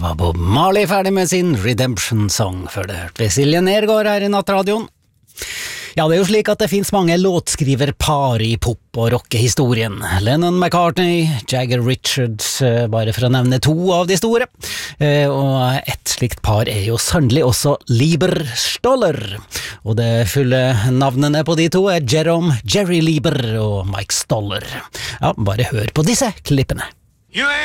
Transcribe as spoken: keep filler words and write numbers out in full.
var Bob Marley ferdig med sin Redemption Song, før det hørte vi Silje Nergård her i Nattradioen. Ja, det er jo slik at det finnes mange låtskriverpar i pop- og rockehistorien. Lennon-McCartney, Jagger Richards, bare for å nevne to av de store. Og et slikt par er jo sannelig også Leiber-Stoller. Og det fulle navnene på de to er Jerome Jerry Leiber og Mike Stoller. Ja, bare hør på disse klippene.